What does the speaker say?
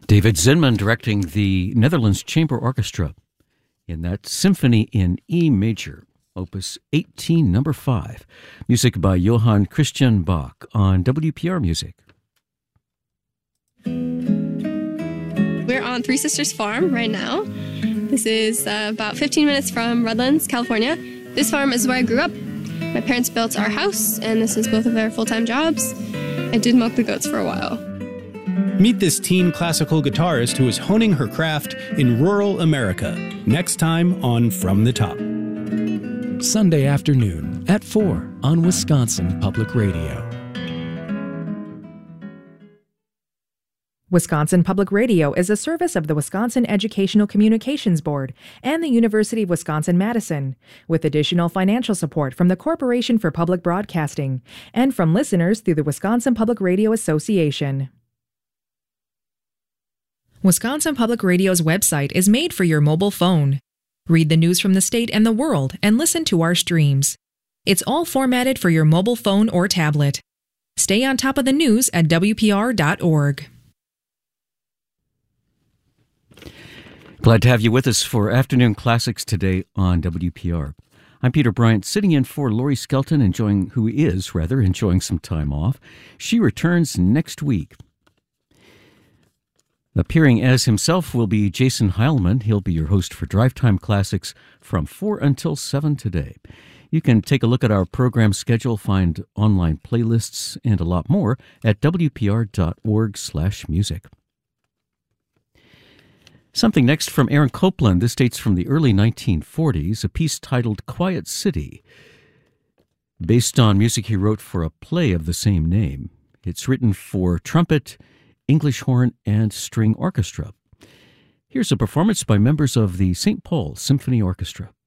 David Zinman directing the Netherlands Chamber Orchestra in that Symphony in E major, Opus 18, number 5. Music by Johann Christian Bach on WPR Music. We're on Three Sisters Farm right now. This is about 15 minutes from Redlands, California. This farm is where I grew up. My parents built our house, and this is both of their full-time jobs. I did milk the goats for a while. Meet this teen classical guitarist who is honing her craft in rural America. Next time on From the Top. Sunday afternoon at 4 on Wisconsin Public Radio. Wisconsin Public Radio is a service of the Wisconsin Educational Communications Board and the University of Wisconsin-Madison, with additional financial support from the Corporation for Public Broadcasting and from listeners through the Wisconsin Public Radio Association. Wisconsin Public Radio's website is made for your mobile phone. Read the news from the state and the world and listen to our streams. It's all formatted for your mobile phone or tablet. Stay on top of the news at WPR.org. Glad to have you with us for Afternoon Classics today on WPR. I'm Peter Bryant, sitting in for Lori Skelton, who is enjoying some time off. She returns next week. Appearing as himself will be Jason Heilman. He'll be your host for Drive Time Classics from 4 until 7 today. You can take a look at our program schedule, find online playlists, and a lot more at wpr.org/music. Something next from Aaron Copland. This dates from the early 1940s, a piece titled Quiet City, based on music he wrote for a play of the same name. It's written for trumpet, English horn, and string orchestra. Here's a performance by members of the St. Paul Symphony Orchestra.